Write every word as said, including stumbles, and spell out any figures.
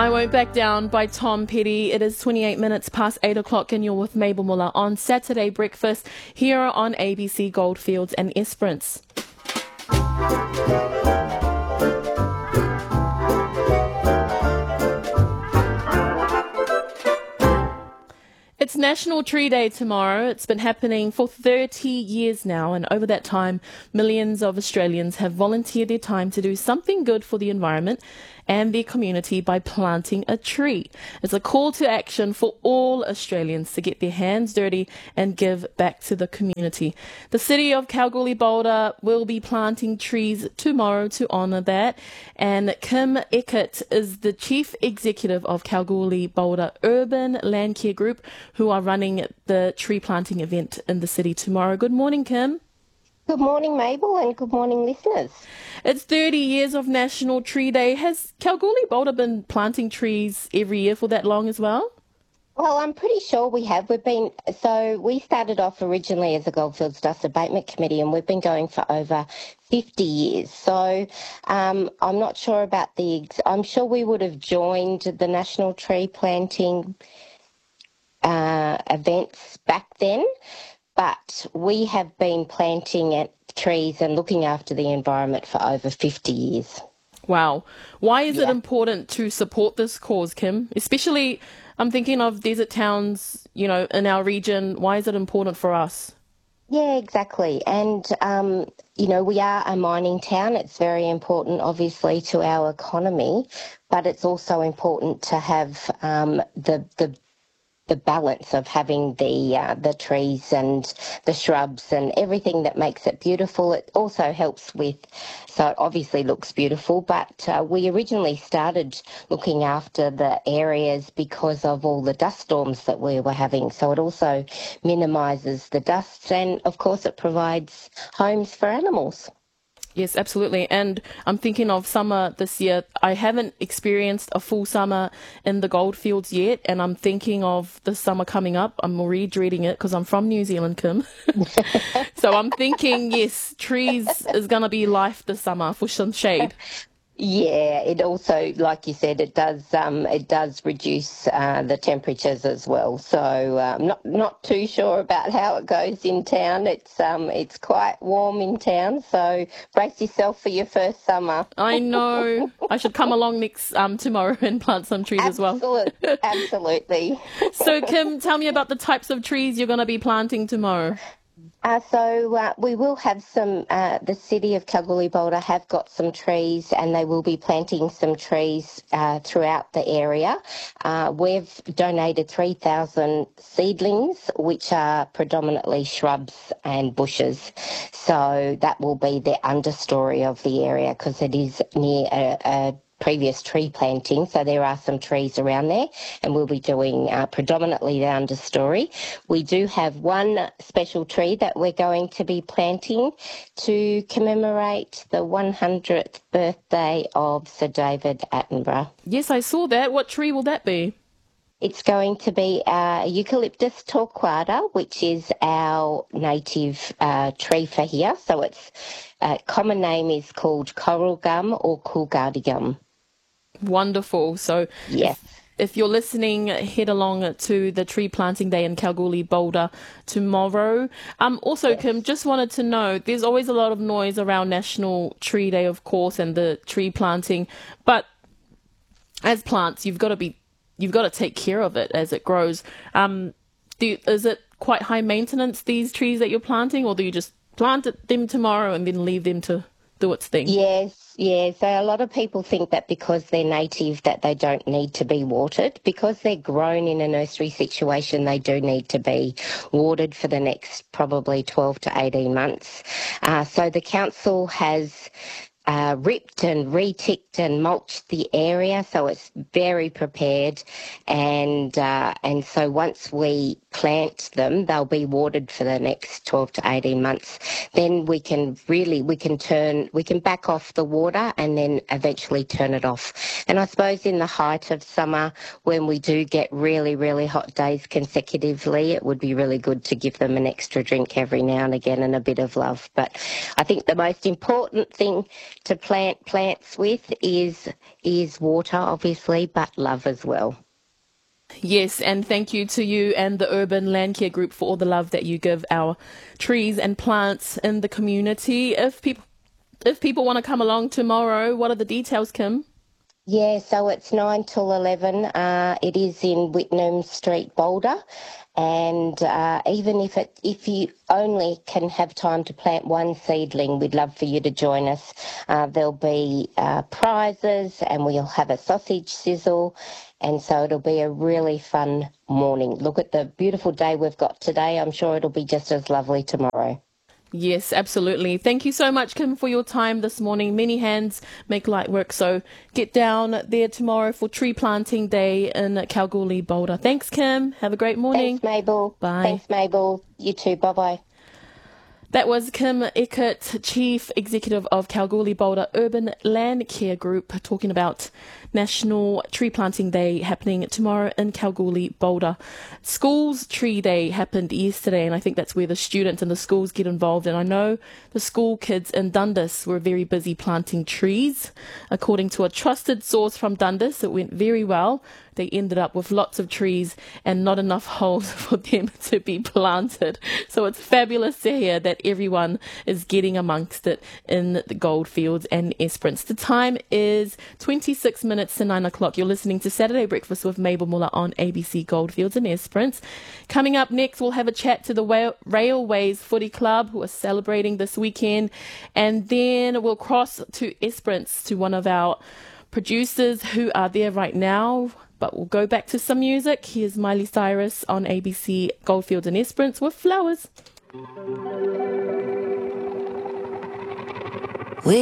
I Won't Back Down by Tom Petty. It is twenty-eight minutes past eight o'clock and you're with Mabel Muller on Saturday Breakfast here on A B C Goldfields and Esperance. It's National Tree Day tomorrow. It's been happening for thirty years now, and over that time, millions of Australians have volunteered their time to do something good for the environment and their community by planting a tree. It's a call to action for all Australians to get their hands dirty and give back to the community. The city of Kalgoorlie-Boulder will be planting trees tomorrow to honour that, and Kim Eckert is the Chief Executive of Kalgoorlie-Boulder Urban Landcare Group, who are running the tree planting event in the city tomorrow. Good morning, Kim. Good morning, Mabel, and good morning, listeners. It's thirty years of National Tree Day. Has Kalgoorlie-Boulder been planting trees every year for that long as well? Well, I'm pretty sure we have. We've been, so we started off originally as a Goldfields Dust Abatement Committee, and we've been going for over fifty years. So um, I'm not sure about the, I'm sure we would have joined the National Tree Planting uh, events back then. But we have been planting trees and looking after the environment for over fifty years. Wow. Why is yeah. it important to support this cause, Kim? Especially, I'm thinking of desert towns, you know, in our region. Why is it important for us? Yeah, exactly. And, um, you know, we are a mining town. It's very important, obviously, to our economy, but it's also important to have um, the the the balance of having the uh, the trees and the shrubs and everything that makes it beautiful. It also helps with, so it obviously looks beautiful, but uh, we originally started looking after the areas because of all the dust storms that we were having. So it also minimises the dust, and of course it provides homes for animals. Yes, absolutely. And I'm thinking of summer this year. I haven't experienced a full summer in the Goldfields yet, and I'm thinking of the summer coming up. I'm already dreading it because I'm from New Zealand, Kim. So I'm thinking, yes, trees is going to be life this summer for some shade. Yeah, it also, like you said, it does um, it does reduce uh, the temperatures as well. So I'm um, not not too sure about how it goes in town. It's um it's quite warm in town, so brace yourself for your first summer. I know. I should come along next um tomorrow and plant some trees Absolutely. as well. Absolutely. So, Kim, tell me about the types of trees you're going to be planting tomorrow. Uh, so uh, we will have some, uh, the city of Kalgoorlie-Boulder have got some trees, and they will be planting some trees uh, throughout the area. Uh, we've donated three thousand seedlings, which are predominantly shrubs and bushes. So that will be the understory of the area because it is near a, a previous tree planting, so there are some trees around there, and we'll be doing uh, predominantly the understory. We do have one special tree that we're going to be planting to commemorate the one hundredth birthday of Sir David Attenborough. Yes, I saw that. What tree will that be? It's going to be uh, Eucalyptus torquata, which is our native uh, tree for here. So its uh, common name is called coral gum or coolgardie gum. Wonderful. So yes. if, if you're listening, head along to the tree planting day in Kalgoorlie-Boulder tomorrow. Um, also, yes. Kim, just wanted to know, there's always a lot of noise around National Tree Day, of course, and the tree planting. But as plants, you've got to be, you've got to take care of it as it grows. Um, do you, is it quite high maintenance, these trees that you're planting, or do you just plant them tomorrow and then leave them to do its thing? Yes, yes. So a lot of people think that because they're native that they don't need to be watered. Because they're grown in a nursery situation, they do need to be watered for the next probably twelve to eighteen months. Uh, so the council has Uh, ripped and reticked and mulched the area, so it's very prepared, and uh, and so once we plant them, they'll be watered for the next twelve to eighteen months. Then we can really we can turn we can back off the water and then eventually turn it off. And I suppose in the height of summer, when we do get really really hot days consecutively, it would be really good to give them an extra drink every now and again and a bit of love. But I think the most important thing to plant plants with is is water, obviously, but love as well. Yes, and thank you to you and the Urban Land Care Group for all the love that you give our trees and plants in the community. If people if people want to come along tomorrow, what are the details, Kim? Yeah, so it's nine till eleven. Uh, it is in Whitnam Street, Boulder. And uh, even if it, if you only can have time to plant one seedling, we'd love for you to join us. Uh, there'll be uh, prizes, and we'll have a sausage sizzle, and so it'll be a really fun morning. Look at the beautiful day we've got today. I'm sure it'll be just as lovely tomorrow. Yes, absolutely. Thank you so much, Kim, for your time this morning. Many hands make light work, so get down there tomorrow for Tree Planting Day in Kalgoorlie, Boulder. Thanks, Kim. Have a great morning. Thanks, Mabel. Bye. Thanks, Mabel. You too. Bye-bye. That was Kim Eckert, Chief Executive of Kalgoorlie Boulder Urban Land Care Group, talking about National Tree Planting Day happening tomorrow in Kalgoorlie Boulder. Schools Tree Day happened yesterday, and I think that's where the students and the schools get involved. And I know the school kids in Dundas were very busy planting trees. According to a trusted source from Dundas, it went very well. They ended up with lots of trees and not enough holes for them to be planted. So it's fabulous to hear that everyone is getting amongst it in the Goldfields and Esperance. The time is twenty-six minutes to nine o'clock. You're listening to Saturday Breakfast with Mabel Muller on A B C Goldfields and Esperance. Coming up next, we'll have a chat to the Wa- Railways Footy Club, who are celebrating this weekend. And then we'll cross to Esperance to one of our producers who are there right now. But we'll go back to some music. Here's Miley Cyrus on A B C Goldfields and Esperance with Flowers.